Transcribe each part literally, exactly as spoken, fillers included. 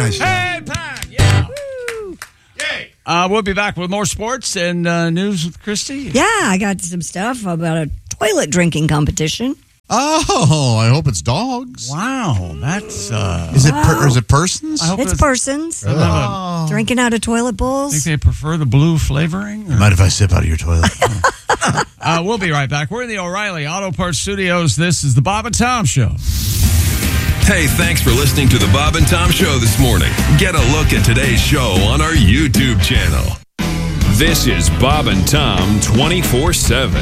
Nice. Hey, Pat. Yeah. Yay. Uh, we'll be back with more sports and uh, news with Christy. Yeah, I got some stuff about a toilet drinking competition. Oh, I hope it's dogs. Wow, that's... Uh, is it per- or is it persons? I hope It's, it's persons. Oh. Drinking out of toilet I bowls. think they prefer the blue flavoring. Or? Mind if I sip out of your toilet? uh, we'll be right back. We're in the O'Reilly Auto Parts Studios. This is the Bob and Tom Show. Hey, thanks for listening to the Bob and Tom Show this morning. Get a look at today's show on our YouTube channel. This is Bob and Tom twenty-four seven.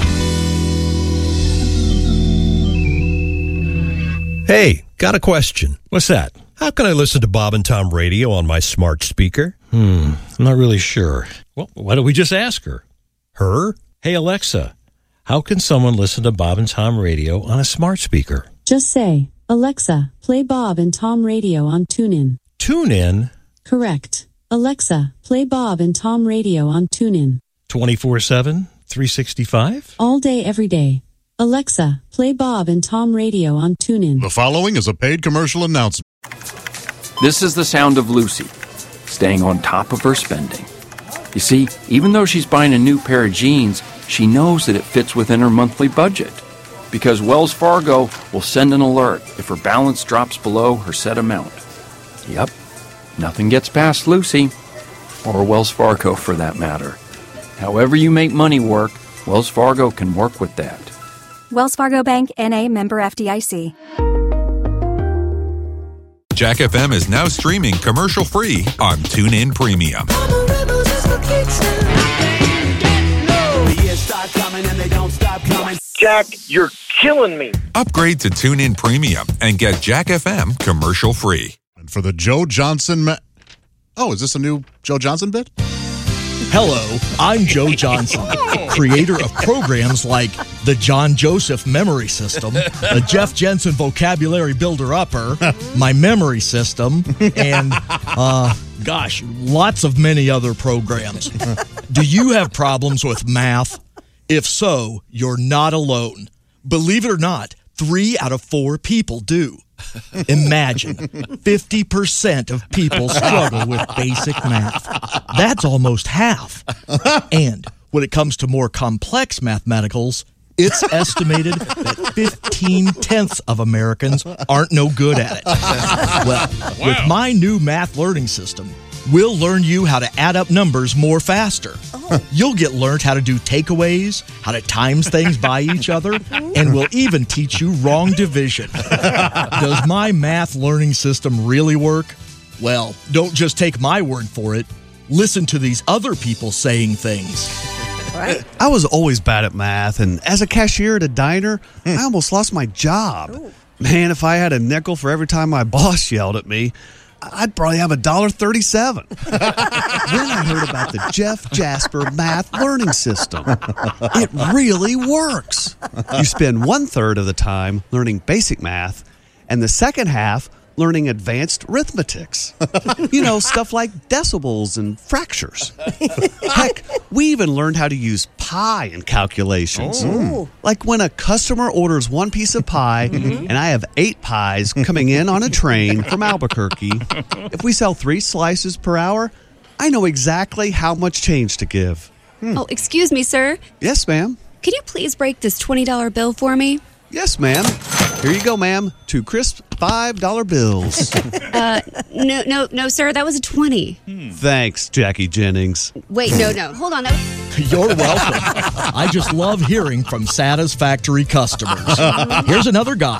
Hey, got a question. What's that? How can I listen to Bob and Tom radio on my smart speaker? Hmm, I'm not really sure. Well, why don't we just ask her? Her? Hey, Alexa, how can someone listen to Bob and Tom radio on a smart speaker? Just say, Alexa, play Bob and Tom radio on TuneIn. TuneIn? Correct. Alexa, play Bob and Tom radio on TuneIn. twenty-four seven, three sixty-five? All day, every day. Alexa, play Bob and Tom radio on TuneIn. The following is a paid commercial announcement. This is the sound of Lucy, staying on top of her spending. You see, even though she's buying a new pair of jeans, she knows that it fits within her monthly budget. Because Wells Fargo will send an alert if her balance drops below her set amount. Yep, nothing gets past Lucy, or Wells Fargo for that matter. However you make money work, Wells Fargo can work with that. Wells Fargo Bank, N A, member F D I C. Jack F M is now streaming commercial-free on TuneIn Premium. Jack, you're killing me. Upgrade to TuneIn Premium and get Jack F M commercial-free. And for the Joe Johnson... Ma- oh, is this a new Joe Johnson bit? Hello, I'm Joe Johnson, creator of programs like the John Joseph Memory System, the Jeff Jensen Vocabulary Builder-Upper, My Memory System, and, uh, gosh, lots of many other programs. Do you have problems with math? If so, you're not alone. Believe it or not, three out of four people do. Imagine, fifty percent of people struggle with basic math. That's almost half. And when it comes to more complex mathematicals, it's estimated that fifteen-tenths of Americans aren't no good at it. Well, Wow. with my new math learning system, we'll learn you how to add up numbers more faster. You'll get learned how to do takeaways, how to times things by each other, and we'll even teach you wrong division. Does my math learning system really work? Well, don't just take my word for it. Listen to these other people saying things. Right. I was always bad at math, and as a cashier at a diner, I almost lost my job. Ooh. Man, if I had a nickel for every time my boss yelled at me, I'd probably have a dollar thirty-seven. Then I heard about the Jeff Jasper Math Learning System. It really works. You spend one third of the time learning basic math, and the second half learning advanced arithmetics. You know, stuff like decibels and fractures. Heck, we even learned how to use pi in calculations. Oh. Like when a customer orders one piece of pie and I have eight pies coming in on a train from Albuquerque. If we sell three slices per hour, I know exactly how much change to give. Hmm. Oh, excuse me, sir. Yes, ma'am. Could you please break this twenty dollar bill for me? Yes, ma'am. Here you go, ma'am. Two crisp five dollar bills. uh, no, no, no, sir. That was a twenty. Hmm. Thanks, Jackie Jennings. Wait, no, no. Hold on. That- You're welcome. I just love hearing from satisfactory customers. Here's another guy.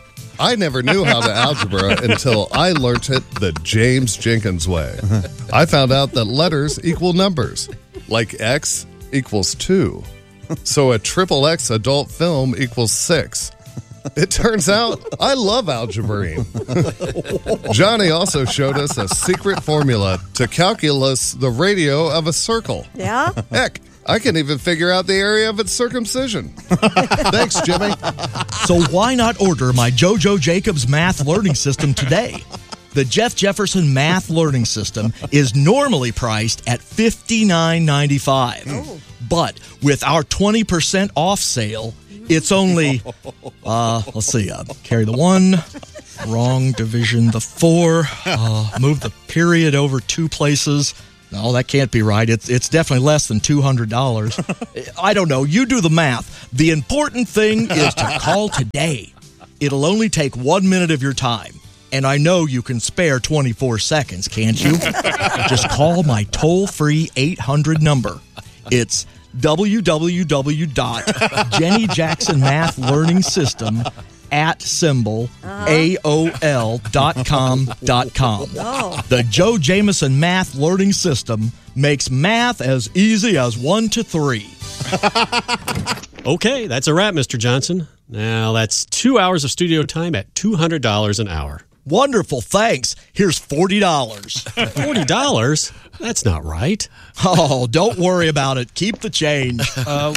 I never knew how to algebra until I learnt it the James Jenkins way. I found out that letters equal numbers, like X equals two. So a triple X adult film equals six. It turns out I love algebraing. Johnny also showed us a secret formula to calculus the radio of a circle. Yeah? Heck, I can even figure out the area of its circumcision. Thanks, Jimmy. So why not order my JoJo Jacobs Math Learning System today? The Jeff Jefferson Math Learning System is normally priced at fifty-nine ninety-five. Oh. But with our twenty percent off sale, it's only, uh, let's see, uh, carry the one, Wrong division. The four. Uh, move the period over two places. No, that can't be right. It's it's definitely less than two hundred dollars. I don't know. You do the math. The important thing is to call today. It'll only take one minute of your time. And I know you can spare twenty-four seconds, can't you? Just call my toll-free eight hundred number. It's w w w dot jenny jackson math learning system at symbol A O L dot com dot com. Oh. The Joe Jameson Math Learning System makes math as easy as one to three. Okay, that's a wrap, Mister Johnson. Now, that's two hours of studio time at two hundred dollars an hour. Wonderful, thanks. Here's forty dollars. forty dollars? That's not right. Oh, don't worry about it. Keep the change. Uh,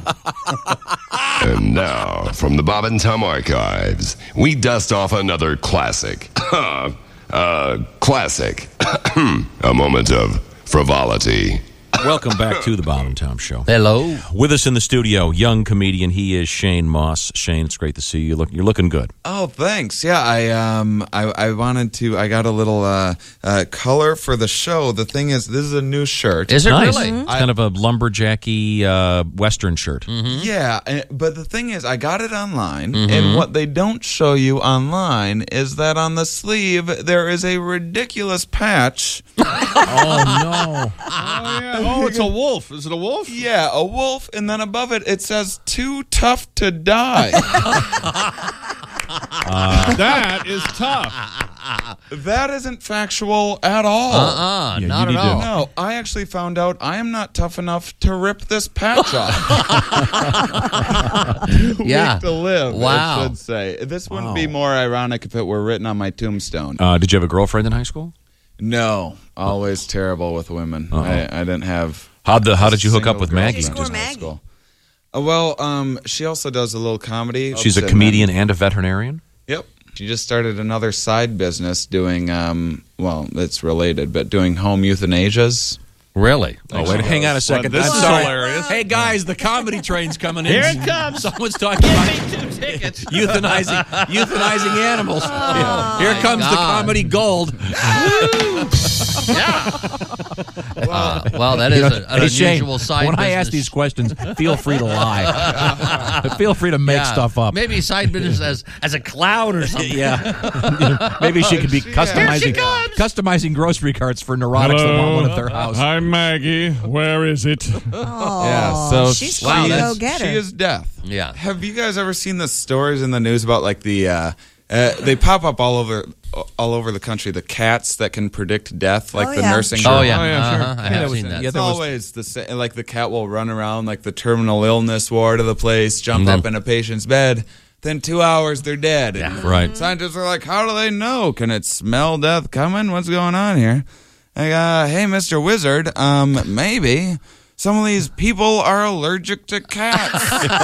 And now, from the Bob and Tom archives, we dust off another classic. uh, classic. A moment of frivolity. Welcome back to the Bob and Tom Show. Hello. With us in the studio, young comedian. He is Shane Moss. Shane, it's great to see you. Look, you're looking good. Oh, thanks. Yeah, I um, I, I wanted to. I got a little uh, uh, color for the show. The thing is, this is a new shirt. Is it nice. really? It's kind of a lumberjacky uh, Western shirt. Mm-hmm. Yeah, and- but the thing is, I got it online, Mhm. and what they don't show you online is that on the sleeve there is a ridiculous patch. Oh no! Oh, yeah. Oh, it's a wolf. Is it a wolf? Yeah, a wolf, and then above it, it says, too tough to die. Uh, that is tough. That isn't factual at all. Uh-uh, Yeah, not you at need all. to- No, I actually found out I am not tough enough to rip this patch off. Yeah. Week to live, Wow. I should say. This wouldn't Wow. be more ironic if it were written on my tombstone. Uh, did you have a girlfriend in high school? No, always terrible with women. Uh-oh. I, I didn't have. How the How did you hook single up with girlfriend Maggie? in Score high Maggie. school. Uh, well, um, she also does a little comedy. She's a And comedian then- and a veterinarian. Yep. She just started another side business doing, um, well, it's related, but doing home euthanasias. Really? Oh, wait, hang on a second. This I'm is sorry. hilarious. Hey, guys, the comedy train's coming in. Here it comes. Someone's talking about Two tickets. euthanizing, euthanizing animals. Here my comes the God. comedy gold. Uh, well, that is You know, a, an hey, Shane, unusual side when business. I ask these questions, feel free to lie. Feel free to make Yeah. stuff up. Maybe side business as, as a clown or something. Yeah. Maybe she could be customizing customizing grocery carts for neurotics that want one at their house. Hi, Maggie. Where is it? Oh, Yeah, so she's she, fun to is, go get she her. is death. Yeah. Have you guys ever seen the stories in the news about like the uh, uh, they pop up all over all over the country, the cats that can predict death, like Oh, the yeah. nursing. Oh, home? yeah. Oh, yeah, sure. Uh-huh. I Yeah, have that was- seen that. yeah, It's there was- always the same. Like the cat will run around like the terminal illness ward of the place, jump Mhm. up in a patient's bed. Then two hours they're dead. And Right. Scientists are like, how do they know? Can it smell death coming? What's going on here? Like, uh, hey, Mister Wizard, um, maybe some of these people are allergic to cats.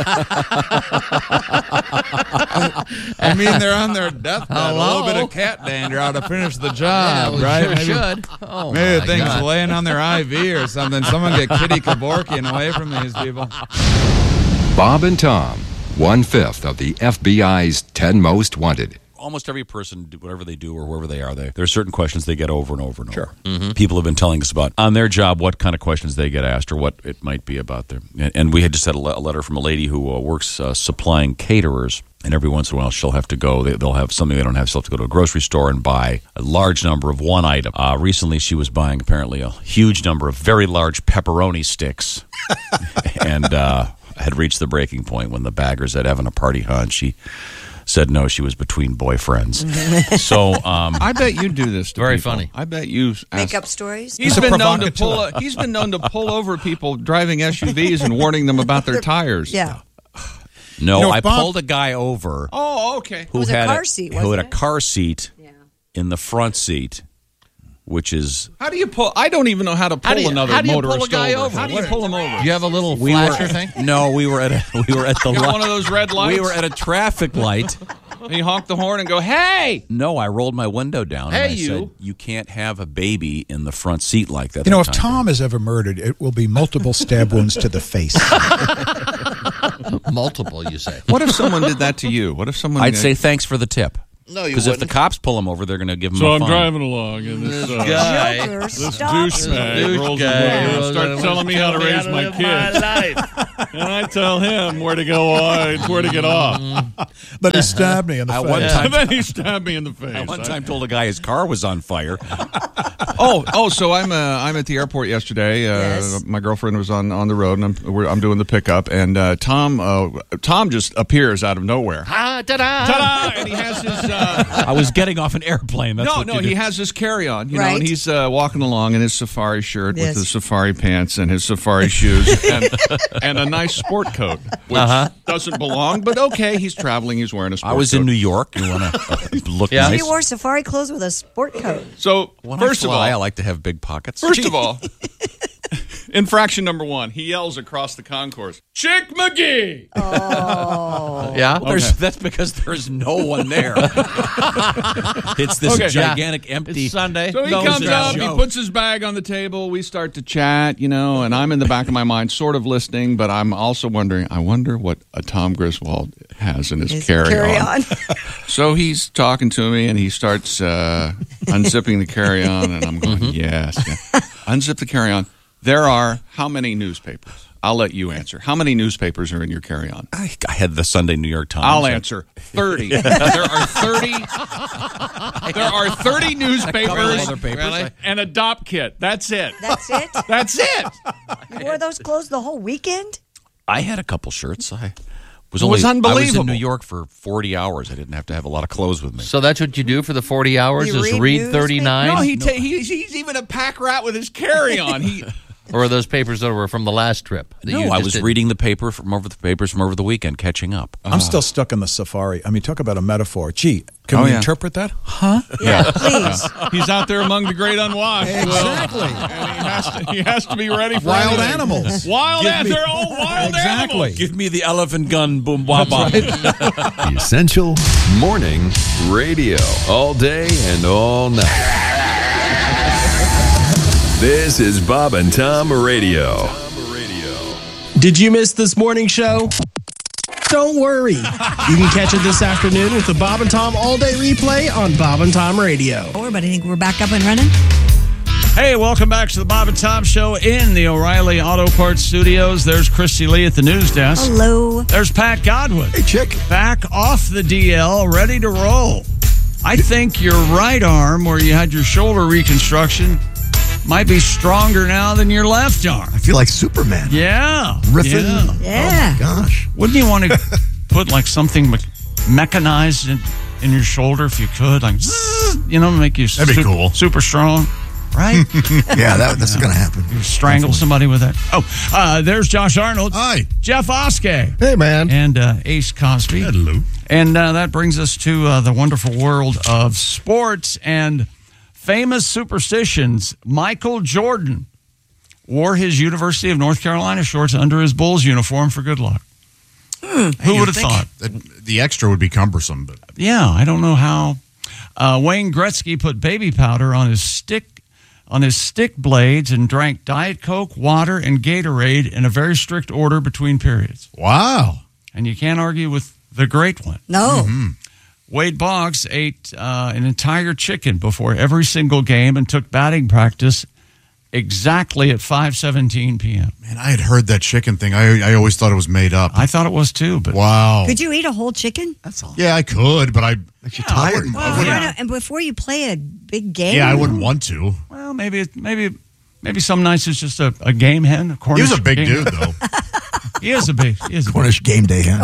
I, I mean, they're on their deathbed. A little bit of cat dander ought to finish the job, Yeah, we right? sure maybe should. Oh, maybe my the thing's God. laying on their I V or something. Someone get Kitty Kevorkian away from these people. Bob and Tom, one-fifth of the F B I's ten most wanted. Almost every person, do whatever they do or wherever they are, they, there are certain questions they get over and over and Sure. over. Mhm. People have been telling us about on their job what kind of questions they get asked or what it might be about them. And, and we had just had a, le- a letter from a lady who uh, works uh, supplying caterers, and every once in a while she'll have to go. They, they'll have something they don't have. She'll have to go to a grocery store and buy a large number of one item. Uh, recently, she was buying apparently a huge number of very large pepperoni sticks, and uh, had reached the breaking point when the bagger said, having a party, huh? And she said no, she was between boyfriends. So um, I bet you do this to Very people. funny. I bet you Make ask- up stories. He's been known to pull. A, he's been known to pull over people driving S U Vs and warning them about their tires. Yeah. no, You know, I Bob- pulled a guy over Oh, okay. who was a had car seat, who had wasn't a car seat in the front seat, which is How do you pull? I don't even know how to pull How do you- another how do you pull motorist a guy over. over? How do you What- pull him over? You have a little we flasher were thing? no, we were at a, we were at the You got li- one of those red lights? We were at a traffic light. And you honk the horn and go, "Hey!" No, I rolled my window down. Hey, and I you. said, "You can't have a baby in the front seat like that." You know, if that time. Tom is ever murdered, it will be multiple stab wounds to the face. Multiple, you say. What if someone did that to you? What if someone? I'd say thanks for the tip. No, you Because if the wouldn't. cops pull him over, they're going to give him So a I'm fine. driving along, and this, uh, guy, Joker, this stop. douchebag Douche rolls guy in rolls and starts in telling me how to telling me raise how to my live kids. my life. And I tell him where to go on, where to get off. But he stabbed me in the At face. one time- And then he stabbed me in the face. I one time told a guy his car was on fire. Oh, oh! So I'm uh, I'm at the airport yesterday. Uh, Yes. My girlfriend was on, on the road, and I'm we're, I'm doing the pickup. And uh, Tom uh, Tom just appears out of nowhere. Ah, ta-da. Ta-da! And he has his. Uh, I was getting off an airplane. That's no, what no, you he did. has his carry-on, you know, Right. and he's uh, walking along in his safari shirt Yes. with his safari pants and his safari shoes and, and a nice sport coat, which Uh-huh. doesn't belong, but okay, he's traveling, he's wearing a sport I was coat. in New York. You want to look Yeah. nice? He wore safari clothes with a sport coat. So, When first I of fly, I all, like to have big pockets. first of all, infraction number one, he yells across the concourse, Chick McGee! Oh. Yeah. Well, there's, Okay. that's because there's no one there. It's this Okay. gigantic empty. It's Sunday. So he Nose comes is up, he show. puts his bag on the table, we start to chat, you know, and I'm in the back of my mind sort of listening, but I'm also wondering, I wonder what a Tom Griswold has in his, His carry-on. carry-on. So he's talking to me, and he starts uh, unzipping the carry-on, and I'm going, yes, yeah. Unzip the carry-on. There are how many newspapers? I'll let you answer. How many newspapers are in your carry-on? I, I had the Sunday New York Times. I'll answer. thirty. There are thirty. There are thirty newspapers other papers. Really? and a dop kit. That's it. That's it? That's it. You wore those clothes the whole weekend? I had a couple shirts. I was It only was I was in unbelievable. New York for forty hours. I didn't have to have a lot of clothes with me. So that's what you do for the forty hours You is read read newspapers? thirty-nine? No, he ta- he's, he's even a pack rat with his carry-on. He Or are those papers that were from the last trip? that no, you I just was didn't- reading the paper from over the papers from over the weekend, catching up. I'm still stuck in the safari. I mean, talk about a metaphor. Gee, can Oh, we yeah. interpret that? Huh? Yeah, please. he's out there among the great unwashed. Exactly. Well, and he has to he has to be ready for Wild anything. animals. Wild Give animals. me- They're all wild Exactly. animals. Give me the elephant gun, boom, wah, bum. Essential Morning Radio. All day and all night. This is Bob and Tom Radio. Did you miss this morning show? Don't worry. You can catch it this afternoon with the Bob and Tom All Day Replay on Bob and Tom Radio. But I think we're back up and running. Hey, welcome back to the Bob and Tom Show in the O'Reilly Auto Parts Studios. There's Christy Lee at the news desk. Hello. There's Pat Godwin. Hey, chick. Back off the D L, ready to roll. I think your right arm, where you had your shoulder reconstruction, might be stronger now than your left arm. I feel like Superman. Yeah. Riffing. Yeah. Yeah. Oh, my gosh. Wouldn't you want to put like something me- mechanized in, in your shoulder if you could? Like, zzz, you know, make you That'd be su- cool. super strong, right? Yeah, that, that's going to happen. You strangle somebody with that. Oh, uh, there's Josh Arnold. Hi. Jeff Oskey. Hey, man. And uh, Ace Cosby. Hello. And uh, that brings us to uh, the wonderful world of sports and famous superstitions. Michael Jordan wore his University of North Carolina shorts under his Bulls uniform for good luck. Hmm. Who would have thought? That the extra would be cumbersome, but Yeah, I don't know how. Uh, Wayne Gretzky put baby powder on his stick on his stick blades and drank Diet Coke, water, and Gatorade in a very strict order between periods. wow. And you can't argue with the great one. No. Mm-hmm. Wade Boggs ate uh, an entire chicken before every single game and took batting practice exactly at five seventeen p.m. Man, I had heard that chicken thing. I I always thought it was made up. I thought it was too, but wow. Could you eat a whole chicken? That's all. Yeah, I could, but I Makes you Yeah, I tired. wouldn't- Well, Yeah. you know, and before you play a big game. yeah, I wouldn't want to. Well, maybe it- maybe maybe some nights it's just a, a game hen. A He Cornish was a big game dude, hen. though. He is a big. He is a big. Cornish game day, huh?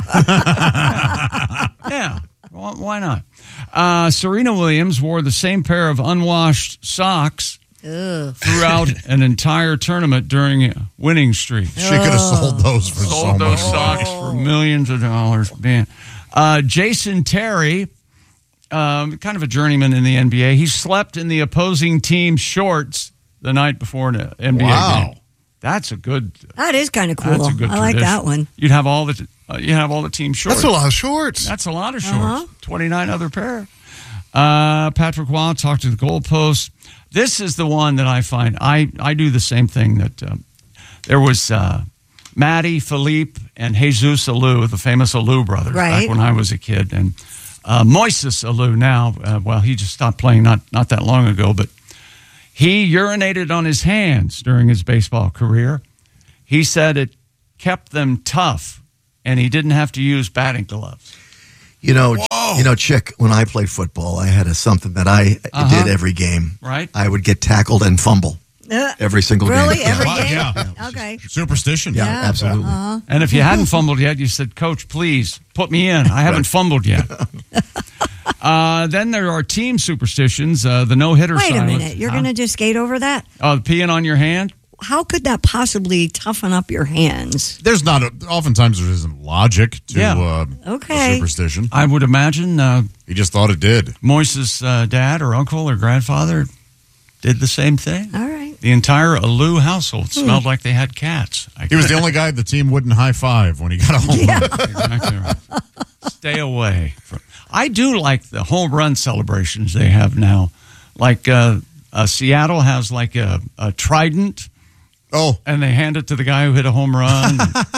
Yeah, why why not? Uh, Serena Williams wore the same pair of unwashed socks Ugh. throughout an entire tournament during a winning streak. She could have sold those for Sold so those much. socks for millions of dollars. Man, uh, Jason Terry, um, kind of a journeyman in the N B A, he slept in the opposing team's shorts the night before an N B A Wow. game. That's a good. That is kind of cool. That's a good I like tradition. that one. You'd have all the uh, you have all the team shorts. That's a lot of shorts. That's a lot of shorts. Uh-huh. twenty-nine other pair. Uh, Patrick Waugh talked to the goalpost. This is the one that I find. I, I do the same thing that um, there was uh, Maddie, Philippe, and Jesus Alou, the famous Alou brothers, Right. back when I was a kid. And uh, Moises Alou now, uh, well, he just stopped playing not, not that long ago, but he urinated on his hands during his baseball career. He said it kept them tough, and he didn't have to use batting gloves. You know, you know, Chick, when I played football, I had a, something that I Uh-huh. did every game. Right. I would get tackled and fumble Uh, every single really? game. Every Yeah. game? Yeah. Okay. Superstition. Yeah, absolutely. Uh-huh. And if you hadn't fumbled yet, you said, Coach, please put me in. I haven't fumbled yet. uh, then there are team superstitions, uh, the no-hitter Wait a silence. minute. You're Huh? going to just skate over that? Uh, peeing on your hand? How could that possibly toughen up your hands? There's not, a, oftentimes there isn't logic to Yeah. uh, Okay. a superstition. I would imagine uh, He just thought it did. Moise's uh, dad or uncle or grandfather did the same thing. All right. The entire Alou household smelled like they had cats. I He was the only guy the team wouldn't high five when he got home. Exactly right. Stay away. From, I do like the home run celebrations they have now. Like uh, uh, Seattle has like a, a trident. Oh. And they hand it to the guy who hit a home run.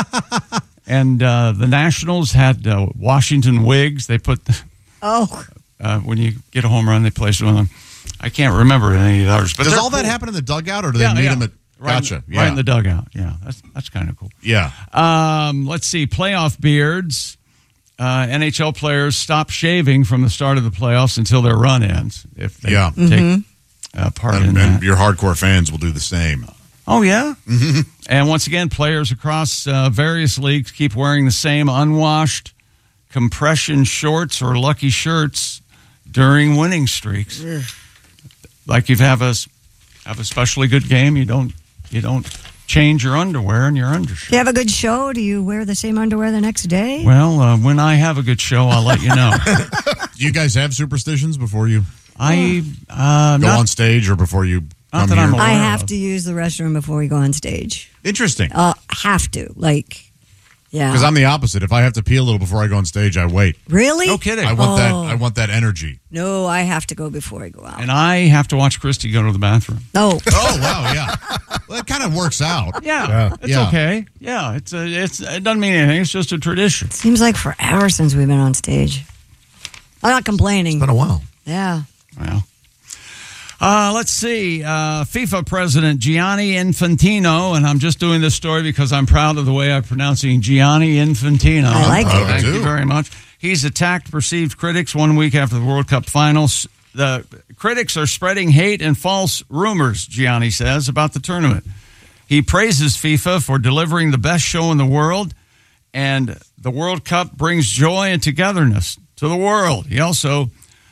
and uh, the Nationals had uh, Washington wigs. They put, Oh. uh, when you get a home run, they place it on them. I can't remember any of the others. But Does they're all that cool. happen in the dugout, or do they Yeah, meet yeah. him at? Right in- Gotcha. Right yeah. in the dugout. Yeah, that's that's kind of cool. Yeah. Um, let's see. Playoff beards. Uh, N H L players stop shaving from the start of the playoffs until their run ends. If they Yeah. take uh, part And, in and that. your hardcore fans will do the same. Oh, yeah? Mm-hmm. And once again, players across uh, various leagues keep wearing the same unwashed compression shorts or lucky shirts during winning streaks. Like you have a, have a especially good game, you don't you don't change your underwear in your undershirt. Do you have a good show? Do you wear the same underwear the next day? Well, uh, when I have a good show, I'll let you know. Do you guys have superstitions before you I uh, go not- on stage or before you come that here? I'm aware I have to use the restroom before we go on stage. Interesting. Uh, have to. Like, yeah. Because I'm the opposite. If I have to pee a little before I go on stage, I wait. Really? No kidding. I want that. Oh. I want that energy. No, I have to go before I go out. And I have to watch Christy go to the bathroom. No. Oh wow, yeah. Well, it kind of works out. Yeah, it's Yeah. okay. Yeah, it's a, it's it doesn't mean anything. It's just a tradition. Seems like forever since we've been on stage. I'm not complaining. It's been a while. Yeah. Well, uh, let's see. Uh, FIFA President Gianni Infantino, and I'm just doing this story because I'm proud of the way I'm pronouncing Gianni Infantino. I like it. Thank I do. you very much. He's attacked perceived critics one week after the World Cup finals. The critics are spreading hate and false rumors, Gianni says, about the tournament. He praises FIFA for delivering the best show in the world, and the World Cup brings joy and togetherness to the world. He also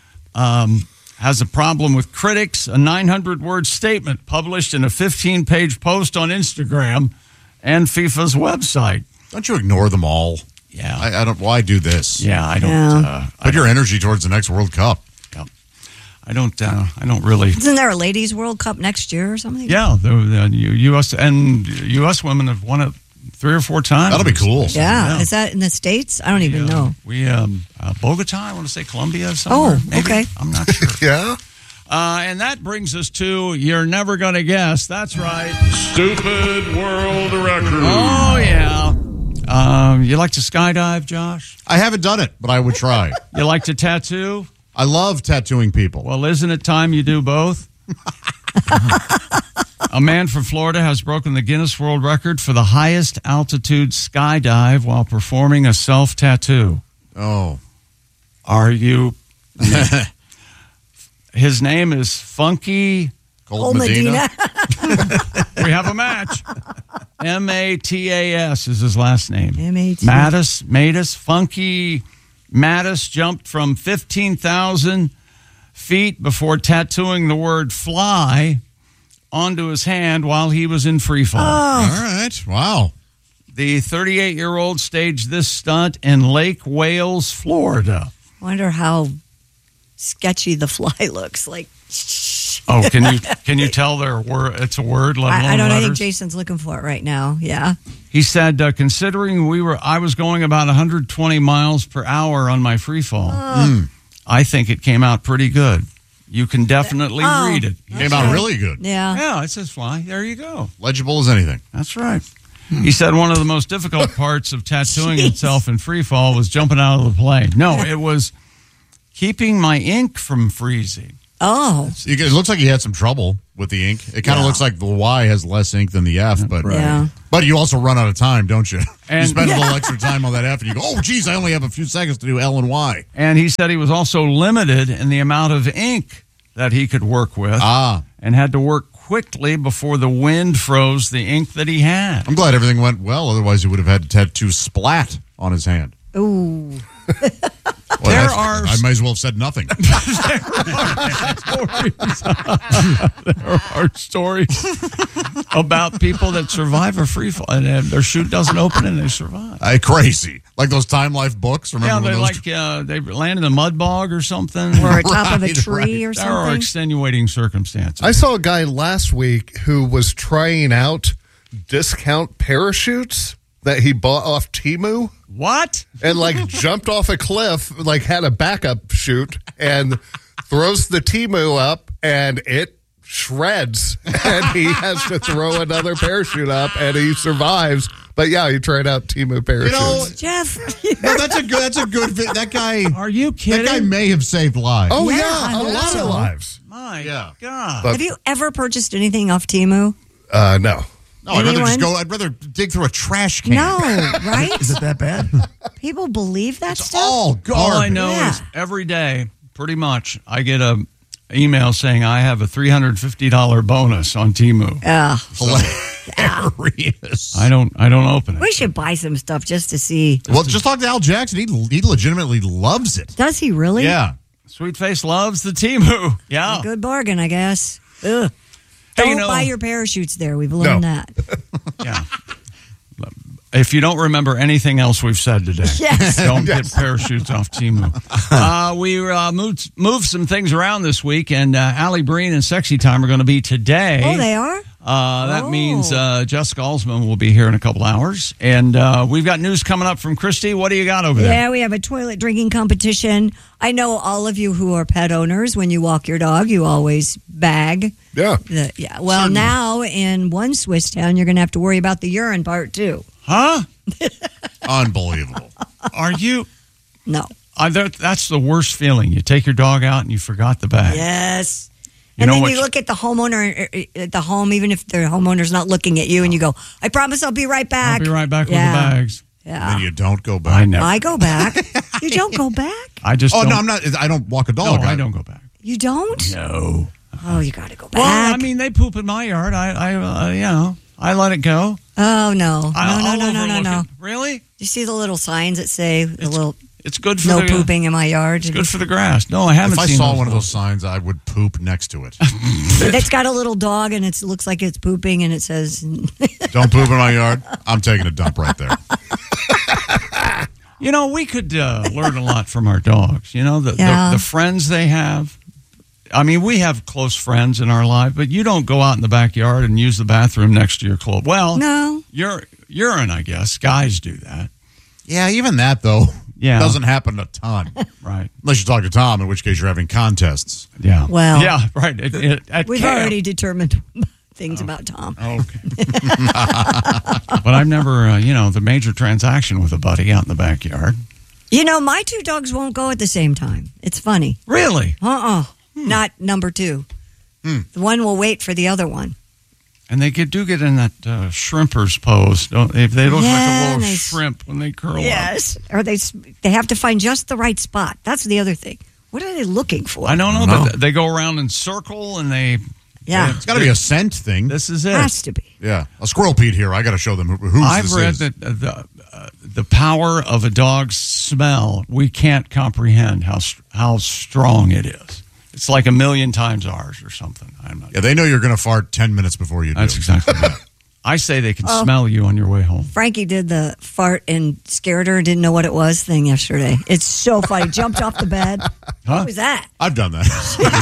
um, has a problem with critics. A nine hundred word statement published in a fifteen page post on Instagram and FIFA's website. Don't you ignore them all? Yeah. I, I don't. Why do this? Yeah, I don't. Yeah. Uh, I Put your energy towards the next World Cup. Yeah. I don't. Uh, I don't really. Isn't there a Ladies World Cup next year or something? Yeah, the, the U S and U S women have won it three or four times. That'll be cool. Yeah. Is that in the States? I don't even know. We um, uh, Bogota. I want to say Colombia. Somewhere, Oh, maybe. okay. I'm not sure. Yeah. Uh, and that brings us to You're Never Gonna Guess. That's right. Stupid world record. Oh yeah. Um, you like to skydive, Josh? I haven't done it, but I would try. You like to tattoo? I love tattooing people. Well, isn't it time you do both? A man from Florida has broken the Guinness World Record for the highest altitude skydive while performing a self tattoo. Oh. Are you? His name is Funky Cold Medina. We have a match. M A T A S is his last name. M A T. Mattis, Mattis, Funky Mattis jumped from fifteen thousand feet before tattooing the word fly onto his hand while he was in free fall. All right. Wow. The thirty-eight-year-old staged this stunt in Lake Wales, Florida. Wonder how sketchy the fly looks. Like, Oh, can you can you tell their word? It's a word. Let alone I, I don't know. I think letters? Jason's looking for it right now. Yeah. He said, uh, considering we were, I was going about one hundred twenty miles per hour on my free fall. Oh. I think it came out pretty good. You can definitely Oh, read it. Came out really good. Yeah. Yeah, it says fly. There you go. Legible as anything. That's right. He said one of the most difficult parts of tattooing himself in free fall was jumping out of the plane. No, it was keeping my ink from freezing. Oh. It looks like he had some trouble with the ink. It kind of Yeah. looks like the Y has less ink than the F, but Yeah. but you also run out of time, don't you? And- you spend a Yeah. little extra time on that F, and you go, oh, geez, I only have a few seconds to do L and Y. And he said he was also limited in the amount of ink that he could work with. Ah. And had to work quickly before the wind froze the ink that he had. I'm glad everything went well. Otherwise, he would have had tattoo splat on his hand. Ooh. Well, There that's- are- I might as well have said nothing. There are stories about people that survive a free fall and their chute doesn't open and they survive. I crazy. Like those Time Life books. Remember Yeah, when they those like uh, they land in a mud bog or something, Or atop of a Right, tree or There are something. extenuating circumstances. I saw a guy last week who was trying out discount parachutes that he bought off Temu. What? And like jumped off a cliff, like had a backup chute and throws the Temu up and it shreds and he has to throw another parachute up and he survives. But yeah, he tried out Temu parachutes. know, Jeff. No, that's a good. That's a good. Vi- that guy. Are you kidding? That guy may have saved lives. oh Yeah, yeah, I a hope lot so. of lives. My Yeah. God. But- Have you ever purchased anything off Temu? Uh, no. No, I'd rather just Anyone? go. I'd rather dig through a trash can. No, right? Is it that bad? People believe that It's stuff? all garbage. All I know Yeah. is every day, pretty much, I get a email saying I have a three hundred fifty dollars bonus on Temu. Yeah. Hilarious. I don't I don't open it. We should buy some stuff just to see. Well, just talk to Al Jackson. He, he legitimately loves it. Does he really? Yeah. Sweet Face loves the Temu. Yeah. A good bargain, I guess. Ugh. Hey, Don't you know- buy your parachutes there. We've learned No. that. Yeah. If you don't remember anything else we've said today, Yes. don't get parachutes off Temu. Uh, we uh, moved, moved some things around this week, and uh, Allie Breen and Sexy Time are going to be today. Oh, they are? Uh, that Oh. means uh, Jessica Alsman will be here in a couple hours. And uh, we've got news coming up from Christy. What do you got over there? Yeah, we have a toilet drinking competition. I know all of you who are pet owners, when you walk your dog, you always bag. Yeah. The, yeah. Well, now in one Swiss town, you're going to have to worry about the urine part, too. Huh? Unbelievable. Are you? No. Uh, that, that's the worst feeling. You take your dog out and you forgot the bag. Yes. You and know then what you you- look at the homeowner uh, at the home, even if the homeowner's not looking at you, and you go, I promise I'll be right back. I'll be right back Yeah. with the bags. Yeah. Then you don't go back. I never. I go back. You don't go back? I just. Oh don't, no, I'm not. I don't walk a No, dog. I don't go back. You don't? No. Oh, you got to go back. Well, I mean, they poop in my yard. I, I, uh, you know, I let it go. Oh, no. I, No, I'll no, no, no, no, overlook no. it. Really? You see the little signs that say the little It's good for no the pooping in my yard? It's good for the grass. No, I haven't If I seen saw those one of little- those signs, I would poop next to it. It's got a little dog, and it looks like it's pooping, and it says, Don't poop in my yard. I'm taking a dump right there. You know, we could uh, learn a lot from our dogs. You know, the, Yeah. the the friends they have. I mean, we have close friends in our life, but you don't go out in the backyard and use the bathroom next to your clothes. Well, no. Ur- urine, I guess. Guys do that. Yeah, even that though. Yeah. Doesn't happen a ton. Right. Unless you talk to Tom, in which case you're having contests. Yeah. Well. Yeah, right. It, it, at we've camp. already determined things about Tom. Okay. But I've never, uh, you know, the major transaction with a buddy out in the backyard. You know, my two dogs won't go at the same time. It's funny. Really? Uh-uh. Not number two. Hmm. The one will wait for the other one. And they get, do get in that uh, shrimper's pose. Don't they? They look Yeah, like a and little they- shrimp when they curl up. Yes. Or they they have to find just the right spot. That's the other thing. What are they looking for? I don't know, but they go around in circle and they. Yeah. It's got to be a scent thing. This is it. Has to be. Yeah. A squirrel Pete here. I got to show them who, who's I've this read is. that uh, the uh, the power of a dog's smell. We can't comprehend how st- how strong it is. It's like a million times ours or something. I'm not. Yeah, they know you're going to fart ten minutes before you do. That's exactly right. I say they can Oh. smell you on your way home. Frankie did the fart and scared her and didn't know what it was thing yesterday. It's so funny. Jumped off the bed. Huh? What was that? I've done that.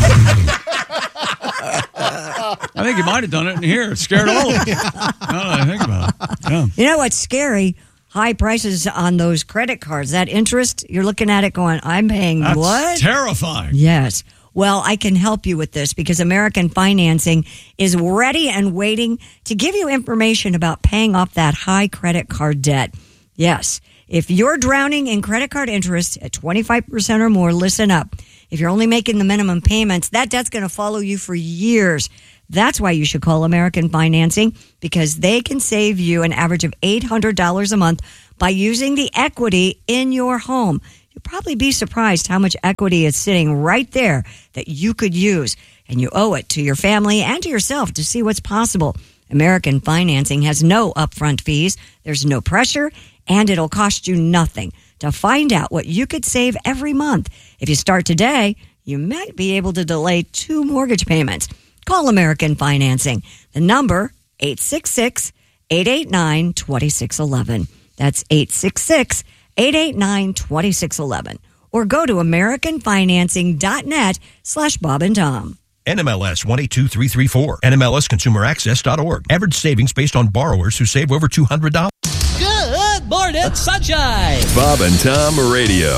I think you might have done it in here. It scared all of us. Now that I think about it. Yeah. You know what's scary? High prices on those credit cards. That interest, you're looking at it going, I'm paying That's what? terrifying. Yes. Well, I can help you with this because American Financing is ready and waiting to give you information about paying off that high credit card debt. Yes. If you're drowning in credit card interest at twenty-five percent or more, listen up. If you're only making the minimum payments, that debt's going to follow you for years. That's why you should call American Financing, because they can save you an average of eight hundred dollars a month by using the equity in your home. You'll probably be surprised how much equity is sitting right there that you could use, and you owe it to your family and to yourself to see what's possible. American Financing has no upfront fees, there's no pressure, and it'll cost you nothing. To find out what you could save every month, if you start today, you might be able to delay two mortgage payments. Call American Financing. The number, eight six six, eight eight nine, two six one one. That's eight six six, eight eight nine, two six one one. Or go to americanfinancing.net slash Bob and Tom. N M L S one eight two three three four. N M L S consumer access dot org. Average savings based on borrowers who save over two hundred dollars. Good morning, sunshine. Bob and Tom Radio.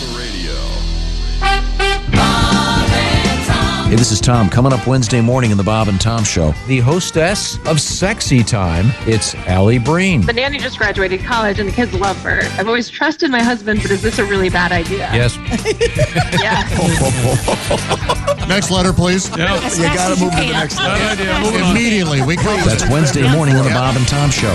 Hey, this is Tom. Coming up Wednesday morning in the Bob and Tom Show, the hostess of Sexy Time, it's Allie Breen. The nanny just graduated college and the kids love her. I've always trusted my husband, but is this a really bad idea? Yes. Yeah. Next letter, please. You got to move to the next letter. Immediately. We close. That's Wednesday morning on the Bob and Tom Show.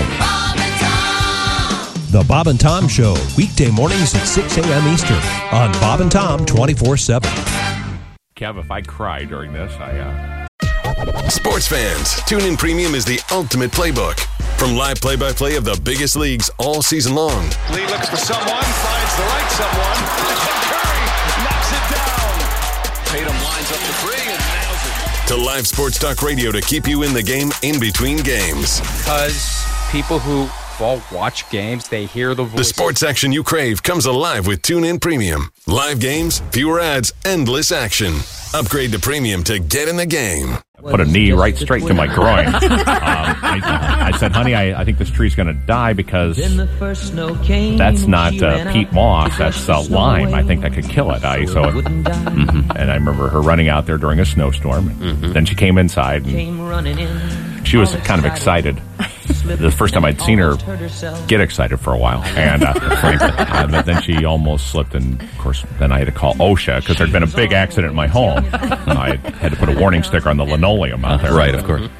The Bob and Tom Show, weekday mornings at six a.m. Eastern on Bob and Tom twenty-four seven. Kev, if I cry during this, I, uh... Sports fans, TuneIn Premium is the ultimate playbook. From live play-by-play of the biggest leagues all season long. Lee looks for someone, finds the right someone, and Curry knocks it down. Tatum lines up the three and nails it. To live sports talk radio to keep you in the game in between games. Because people who all watch games, they hear the voice. The sports action you crave comes alive with TuneIn Premium. Live games, fewer ads, endless action. Upgrade to Premium to get in the game. Put a knee right straight to my groin. um, I, I said, honey, I, I think this tree's going to die because that's not uh, peat moss. That's uh, lime. I think that could kill it. I, so, mm-hmm. And I remember her running out there during a snowstorm. Mm-hmm. Then she came inside. And she was kind of excited. The first time I'd seen her get excited for a while. And uh, uh, but then she almost slipped. And, of course, then I had to call OSHA because there'd been a big accident in my home. I had to put a warning sticker on the linoleum out there. Right, of course.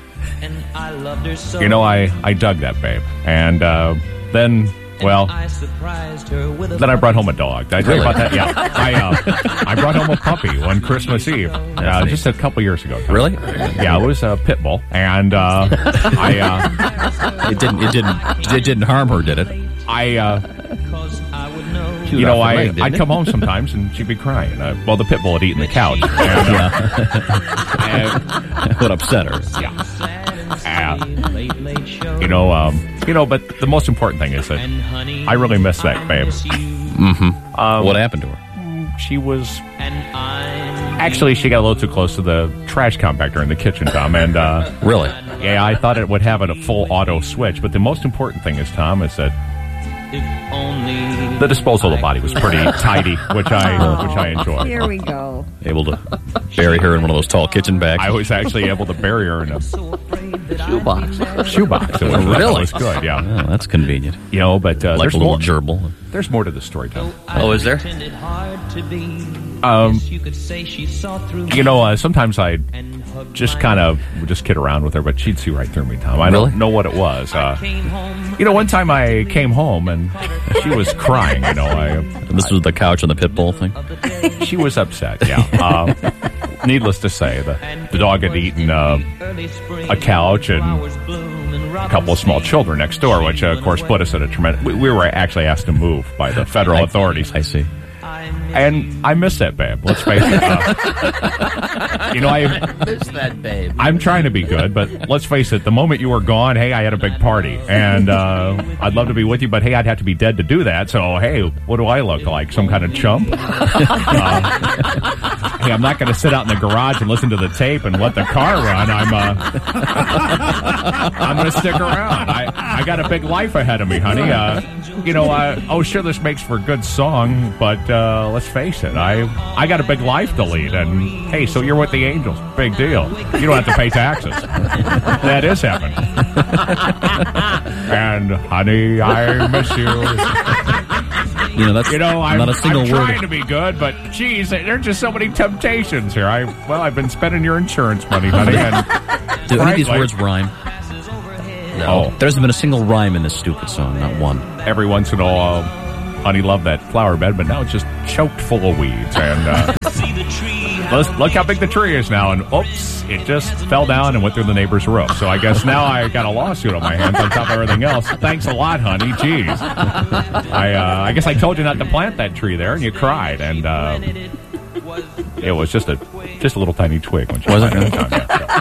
You know, I, I dug that babe. And uh, then, well, then I brought home a dog. Did I tell you about that? Yeah. I, uh, I brought home a puppy on Christmas Eve, uh, just a couple years ago. Really? Yeah, it was a pit bull. And uh, I... Uh, it didn't It didn't. It didn't harm her, did it? I... Uh, You know, I, leg, I'd come home sometimes and she'd be crying. Uh, well, the pit bull had eaten the couch. And, uh, and, would upset her. Yeah. Uh, you know, um, you know, but the most important thing is that I really miss that babe. Mm-hmm. Um, what happened to her? She was... Actually, she got a little too close to the trash compactor in the kitchen, Tom. And uh, really? Yeah, I thought it would have a full auto switch. But the most important thing is, Tom, is that the disposal of the body was pretty tidy, which I which I enjoyed. Here we go. Able to bury her in one of those tall kitchen bags. I was actually able to bury her in a shoebox. Shoebox. It was, really? It was good. Yeah, oh, that's convenient. You know, but uh, like there's a little more. gerbil. There's more to the story, Tom. Oh, is there? Um, you know, uh, sometimes I just kind of just kid around with her, but she'd see right through me, Tom. I really? don't know what it was. Uh, you know, one time I came home and she was crying. You know, I. And this was the couch and the pit bull thing. She was upset. Yeah. Uh, needless to say, the the dog had eaten uh, a couch and a couple of small children next door, which uh, of course put us at a tremendous. We, we were actually asked to move by the federal I, authorities. I see. And I miss that babe. Let's face it. Uh, you know, I miss that babe. I'm trying to be good, but let's face it. The moment you were gone, hey, I had a big party, and uh, I'd love to be with you, but hey, I'd have to be dead to do that. So hey, what do I look like? Some kind of chump? Uh, hey, I'm not going to sit out in the garage and listen to the tape and let the car run. I'm uh, I'm going to stick around. I I got a big life ahead of me, honey. Uh, you know, uh, oh sure, this makes for a good song, but uh, let's face it, I I got a big life to lead, and hey, so you're with the Angels, big deal. You don't have to pay taxes. That is heaven. And honey, I miss you. You know, that's You know, I'm, not a single I'm word. trying to be good, but geez, there are just so many temptations here. I well, I've been spending your insurance money, honey. And Do any of these frankly- words rhyme? No. Oh. There hasn't been a single rhyme in this stupid song, not one. Every once in a while, honey, love that flower bed, but now it's just choked full of weeds. And uh, let's, look how big the tree is now. And oops, it just fell down and went through the neighbor's roof. So I guess now I got a lawsuit on my hands on top of everything else. Thanks a lot, honey. Jeez. I uh, I guess I told you not to plant that tree there, and you cried. And uh, it was just a just a little tiny twig when she Was it? planted it down. Yeah,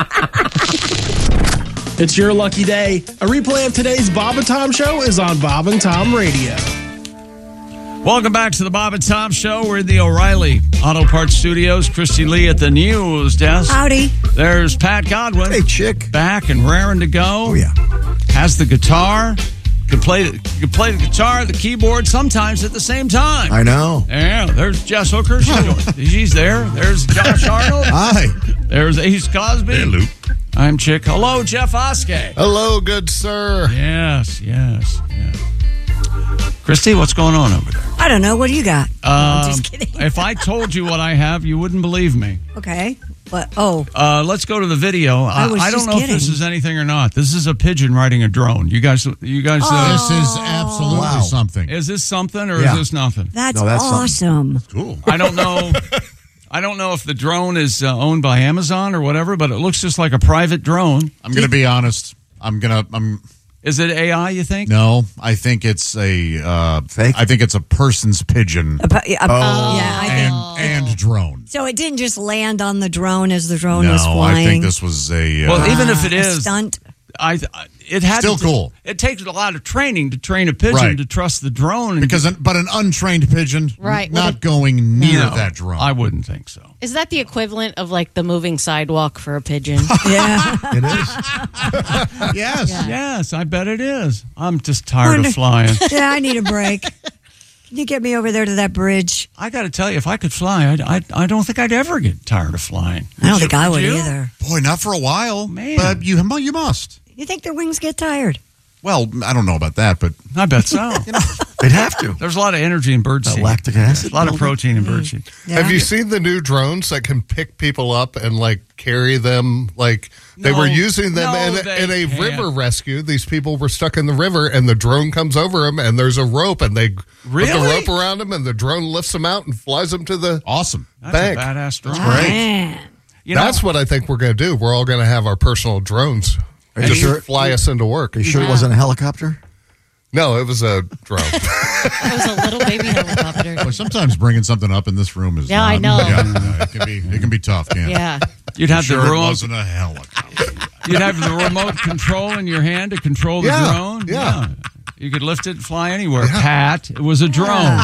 so. It's your lucky day. A replay of today's Bob and Tom Show is on Bob and Tom Radio. Welcome back to the Bob and Tom Show. We're in the O'Reilly Auto Parts Studios. Christy Lee at the news desk. Howdy. There's Pat Godwin. Hey, chick. Back and raring to go. Oh, yeah. Has the guitar. Can play, can play the guitar, the keyboard, sometimes at the same time. I know. Yeah, there's Jess Hooker. She- She's there. There's Josh Arnold. Hi. There's Ace Cosby. Hey, Luke. I'm Chick. Hello, Jeff Oskey. Hello, good sir. Yes, yes, yes. Christy, what's going on over there? I don't know. What do you got? No, I'm Um, just kidding. if I told you what I have, you wouldn't believe me. Okay. But, oh, Uh, let's go to the video. I I, was I don't just know if this kidding. is anything or not. This is a pigeon riding a drone. You guys, you guys. Uh, This is absolutely Wow. something. is this something or Yeah. is this nothing? that's, No, that's awesome. Cool. I don't know. I don't know if the drone is uh, owned by Amazon or whatever, but it looks just like a private drone. I'm going to be honest. I'm going to. I'm. Is it A I? You think? No, I think it's a uh, Fake? I think it's a person's pigeon A, pu- a- Oh. yeah, I and think. and drone. So it didn't just land on the drone as the drone was No, flying. I think this was a. Uh, Well, even if it A is, stunt. I, I it had Still to, cool. It takes a lot of training to train a pigeon Right. to trust the drone, and because an, but an untrained pigeon, Right, well, not going near No, that drone. I wouldn't think so. Is that the equivalent of like the moving sidewalk for a pigeon? Yeah. It is. yes. Yes, I bet it is. I'm just tired Wonder- of flying. Yeah, I need a break. Can you get me over there to that bridge? I got to tell you, if I could fly, I'd, I I don't think I'd ever get tired of flying. I don't think I would you? either. Boy, not for a while, Man. But you you must. You think their wings get tired? Well, I don't know about that, but I bet so. They'd have to. There's a lot of energy in bird seed. lactic acid. A lot of protein in bird seed. Yeah. Have you seen the new drones that can pick people up and like carry them? Like they No. were using them No, in, they in a can't. river rescue. These people were stuck in the river, and the drone comes over them, and there's a rope, and they put Really? the rope around them, and the drone lifts them out and flies them to the awesome. That's bank. a badass drone. Man. You know, That's what I think we're going to do. We're all going to have our personal drones. Are you Just sure? fly us into work. Are you sure it wasn't a helicopter? No, it was a drone. It was a little baby helicopter. Well, sometimes bringing something up in this room is Yeah, not, I know. Yeah, no, it can be it can be tough. Can't it? Yeah. you'd have sure the it remote. wasn't a helicopter. You'd have the remote control in your hand to control the Yeah, drone. yeah. You could lift it and fly anywhere. Pat, it was a drone.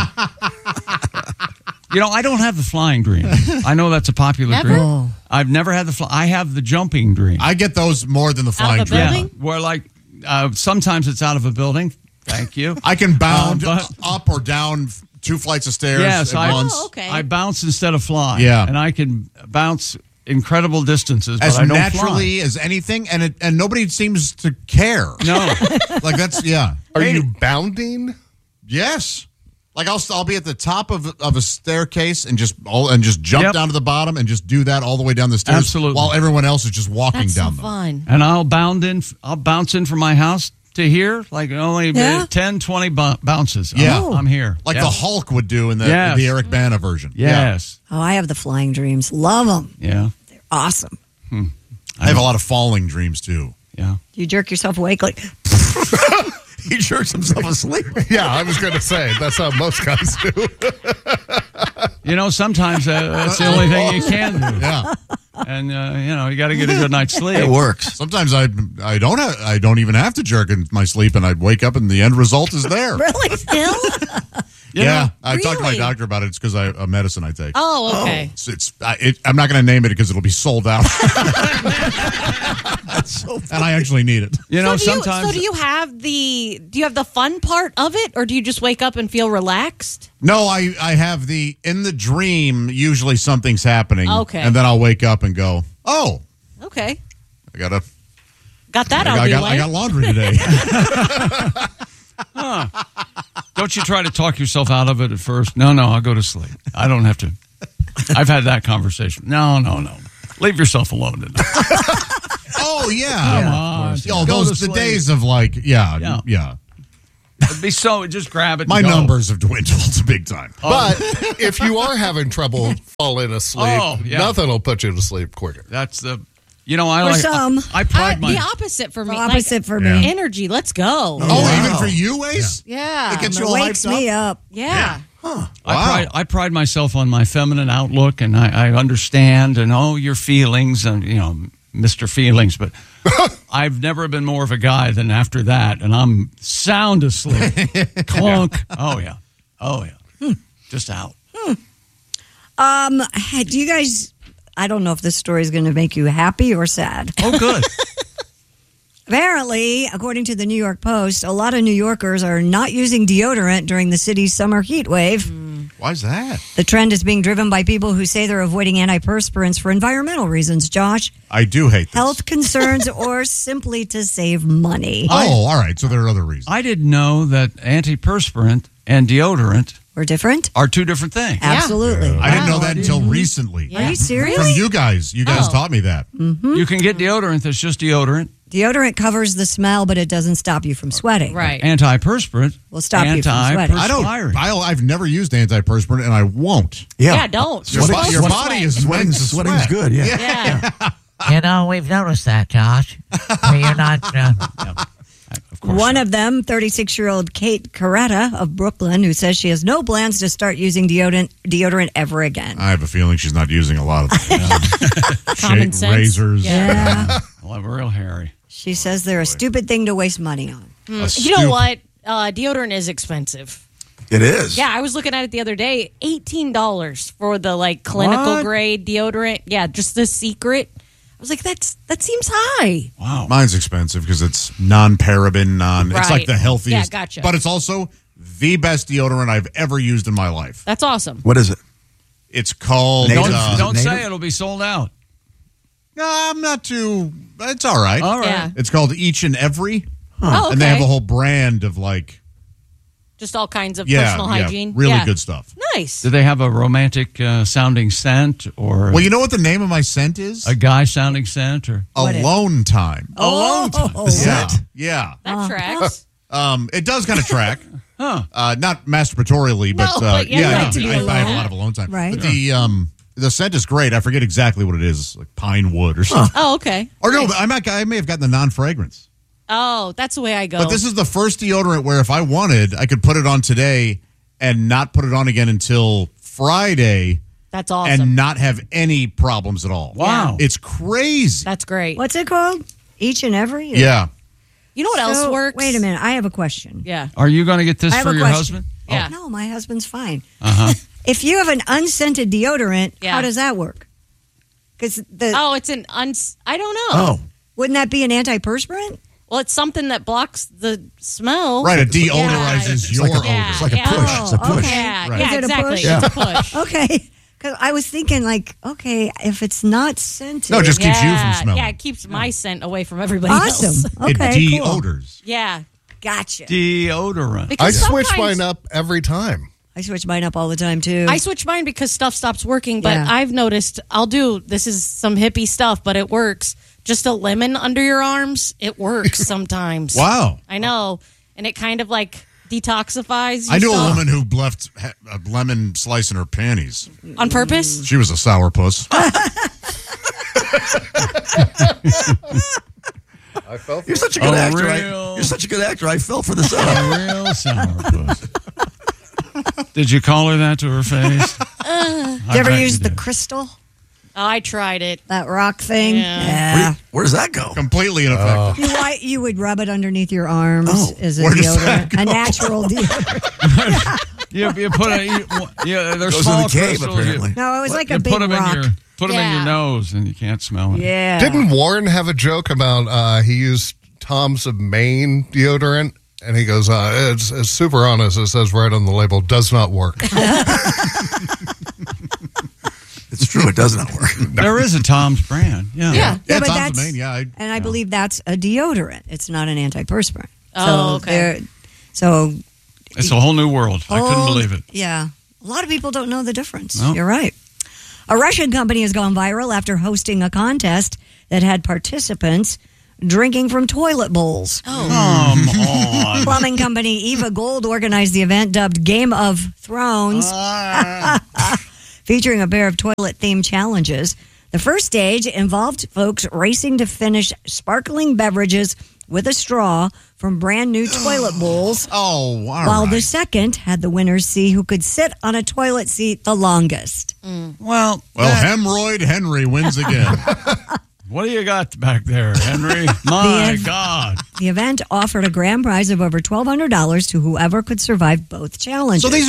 You know, I don't have the flying dream. I know that's a popular Never? dream. Oh. I've never had the fly. I have the jumping dream. I get those more than the flying a dream. building? Where like uh, sometimes it's out of a building. Thank you. I can bound Um, but- up or down two flights of stairs Yes, at I, once. Oh, okay. I bounce instead of fly. Yeah. and I can bounce incredible distances, As but I don't naturally as anything, and it and nobody seems to care. fly. No, Like that's yeah. Are you bounding? Yes. Like I'll I'll be at the top of of a staircase and just all and just jump Yep. down to the bottom and just do that all the way down the stairs. Absolutely. While everyone else is just walking That's so down them. fun. and I'll bound in. I'll bounce in from my house to here, like only Yeah. ten, twenty bu- bounces. Yeah. I'm, I'm here. Like Yeah. the Hulk would do in the Yes. the Eric Bana version. Yes. Oh, I have the flying dreams. Love them. Yeah. They're awesome. Yeah. I have a lot of falling dreams too. Yeah. You jerk yourself awake like He jerks himself asleep. Yeah, I was going to say that's how most guys do. You know, sometimes uh, that's the only thing you can do. Yeah. And uh, you know, you got to get a good night's sleep. It works. Sometimes I I don't have, I don't even have to jerk in my sleep, and I'd wake up and the end result is there. really still. You yeah, know, I talked to my really? doctor about it. It's because I a medicine I take. Oh, okay. It's, it's I, it, I'm not going to name it because it'll be sold out. And I actually need it. You know, so do you, sometimes so do you have the do you have the fun part of it, or do you just wake up and feel relaxed? No, I I have the in the dream. Usually something's happening. Okay. and then I'll wake up and go, oh, Okay, I gotta got that I out got, of I your got, way. I got laundry today. Huh. Don't you try to talk yourself out of it at first? No, no, I'll go to sleep. I don't have to. I've had that conversation. No, no, no. Leave yourself alone tonight. Oh, yeah. Come on. Oh, Go those to the sleep. days of like, yeah, Yeah. yeah. It'd be so, just grab it and My go. numbers have dwindled big time. But if you are having trouble falling asleep, Oh, yeah. nothing will put you to sleep quicker. That's the, you know, I For like, some. I, I pride Uh, my, the opposite for me. The opposite Like, for me. Energy. Let's go. Oh, even for you, Ace? Yeah. It gets It you all wakes hyped me up? up. Yeah. Huh. I, Wow. pride, I pride myself on my feminine outlook, and I, I understand and oh your feelings and you know Mister Feelings, but I've never been more of a guy than after that, and I'm sound asleep. Clunk. Oh yeah. Oh yeah. Just out. Um, do you guys? I don't know if this story is going to make you happy or sad. Oh, good. Apparently, according to the New York Post, a lot of New Yorkers are not using deodorant during the city's summer heat wave. Why's that? The trend is being driven by people who say they're avoiding antiperspirants for environmental reasons, Josh, I do hate this. health concerns, or simply to save money. Oh, all right. So there are other reasons. I didn't know that antiperspirant and deodorant We're different? are two different things. Absolutely. I didn't know that until recently. Are you serious? From you guys. You guys Oh. taught me that. Mm-hmm. You can get deodorant that's just deodorant. Deodorant covers the smell, but it doesn't stop you from sweating. Right. Antiperspirant Will stop you from sweating. I don't. I'll, I've never used antiperspirant, and I won't. Yeah, don't. Your, You're bo- supposed your to body sweat. is Sweating's- meant to sweating's sweat. good, yeah. Yeah. You know, we've noticed that, Josh. You're not. Uh, One of them, thirty-six-year-old Kate Coretta of Brooklyn, who says she has no plans to start using deodorant, deodorant ever again. I have a feeling she's not using a lot of Common shave sense. razors. Yeah. Well, I'm real hairy. She says they're a stupid thing to waste money on. Mm, You know what? Uh, deodorant is expensive. It is. Yeah, I was looking at it the other day. eighteen dollars for the like clinical What? grade deodorant. Yeah, just the secret. I was like, that's that seems high. Wow. Mine's expensive because it's non-paraben, non. It's like Right. the healthiest. Yeah, gotcha. But it's also the best deodorant I've ever used in my life. That's awesome. What is it? It's called. Don't, uh, don't Native? say it'll be sold out. No, I'm not too. It's all right. All right. Yeah. It's called Each and Every, Oh, and they have okay. a whole brand of like Just all kinds of yeah, personal yeah, hygiene. really Yeah. good stuff. Nice. Do they have a romantic uh, sounding scent or Well, you know what the name of my scent is? a guy sounding scent or Alone Time. Alone Time? Yeah, yeah. That tracks. Um, it does kind of track. Huh. Uh, not masturbatorially, but, No, uh, but yeah, you yeah, like to be I, I have a alone. lot of alone time. Right. But the um, the scent is great. I forget exactly what it is. It's like pine wood or something. Oh, okay. Or no, but I might I may have gotten the non fragrance. Oh, that's the way I go. But this is the first deodorant where if I wanted, I could put it on today and not put it on again until Friday That's awesome. and not have any problems at all. Wow. It's crazy. That's great. What's it called? Each and Every? Yeah. You know what else So, works? Wait a minute. I have a question. Yeah. Are you going to get this I have for a your question. husband? Yeah. No, my husband's fine. Uh huh. If you have an unscented deodorant, Yeah. how does that work? Because the Oh, it's an uns. I don't know. Oh, wouldn't that be an antiperspirant? Well, it's something that blocks the smell. Right. It Yeah. deodorizes It's your like a- odor. it's like a yeah. push. It's a Oh, push. okay. Yeah, Right. yeah, Is it a exactly. push? It's a push. Okay. Because I was thinking, like, okay, if it's not scented. No, it just keeps you from Yeah, smelling. Yeah, it keeps my scent away from everybody awesome. else. It Okay, cool. deodors. Yeah. Gotcha. Deodorant. I Because switch sometimes- mine up every time. I switch mine up all the time, too. I switch mine because stuff stops working, but Yeah. I've noticed I'll do this is some hippie stuff, but it works. Just a lemon under your arms, it works sometimes. Wow. I know. And it kind of like detoxifies I knew a yourself. woman who left ha- a lemon slice in her panties. On purpose? She was a sourpuss. I felt you're such a good A actor. I, real- you're such a good actor. I fell for this. A real sourpuss. Did you call her that to her face? Did you ever bet use you the did. crystal? Oh, I tried it. That rock thing? Yeah. Yeah. Where does that go? Completely ineffective. You, why, you would rub it underneath your arms Oh, as a where does that deodorant. A go? natural deodorant. You, you put a you, yeah. They're Goes in small the cave, crystals. You- apparently. No, it was like you a big put them rock. in your put them in your Yeah. nose, and you can't smell it. Yeah. Didn't Warren have a joke about uh, he used Tom's of Maine deodorant? And he goes, uh, it's, it's super honest. It says right on the label, does not work. It's true. It does not work. There is a Tom's brand. Yeah. Yeah. Yeah, Yeah, but Tom's that's, Maine, yeah, I- and I believe that's a deodorant. It's not an antiperspirant. Oh, so okay. there- So It's a whole new world. I couldn't Oh, believe it. Yeah. A lot of people don't know the difference. No. You're right. A Russian company has gone viral after hosting a contest that had participants drinking from toilet bowls. Oh. Come on. Plumbing company Eva Gold organized the event dubbed Game of Thrones, featuring a pair of toilet-themed challenges. The first stage involved folks racing to finish sparkling beverages with a straw from brand new toilet bowls. Oh, all While right. the second had the winners see who could sit on a toilet seat the longest. Well, Well, Hemorrhoid Henry wins again. what do you got back there, Henry? My The- God. The event offered a grand prize of over twelve hundred dollars to whoever could survive both challenges. So these